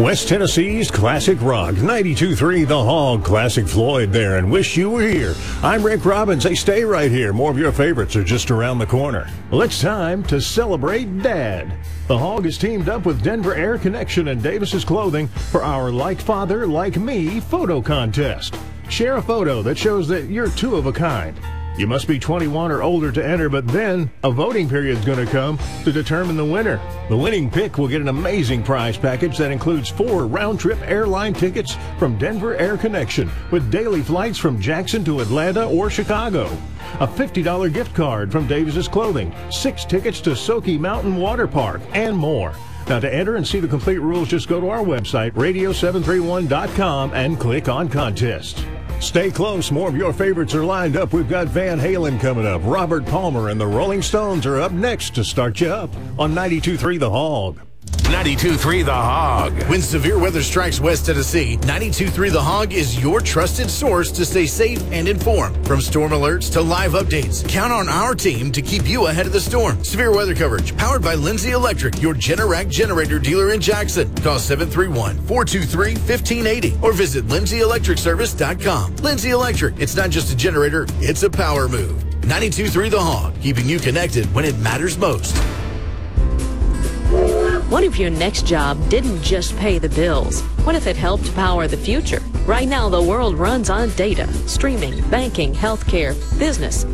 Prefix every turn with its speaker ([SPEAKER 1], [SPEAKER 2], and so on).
[SPEAKER 1] West Tennessee's classic rock, 92.3 The Hog, classic Floyd there, and wish you were here. I'm Rick Robbins. Hey, stay right here. More of your favorites are just around the corner. Well, it's time to celebrate Dad. The Hog is teamed up with Denver Air Connection and Davis's Clothing for our Like Father, Like Me photo contest. Share a photo that shows that you're two of a kind. You must be 21 or older to enter, but then a voting period's going to come to determine the winner. The winning pick will get an amazing prize package that includes 4 round-trip airline tickets from Denver Air Connection with daily flights from Jackson to Atlanta or Chicago. A $50 gift card from Davis's Clothing, 6 tickets to Soki Mountain Water Park, and more. Now, to enter and see the complete rules, just go to our website, radio731.com, and click on Contest. Stay close. More of your favorites are lined up. We've got Van Halen coming up. Robert Palmer and the Rolling Stones are up next to start you up on 92.3 The Hog.
[SPEAKER 2] 92.3 The Hog. When severe weather strikes West Tennessee, 92.3 The Hog is your trusted source to stay safe and informed. From storm alerts to live updates, count on our team to keep you ahead of the storm. Severe weather coverage powered by Lindsay Electric, your Generac generator dealer in Jackson. Call 731-423-1580 or visit lindsay-electricservice.com. Lindsay Electric, it's not just a generator, it's a power move. 92.3 The Hog, keeping you connected when it matters most.
[SPEAKER 3] What if your next job didn't just pay the bills? What if it helped power the future? Right now, the world runs on data, streaming, banking, healthcare, business.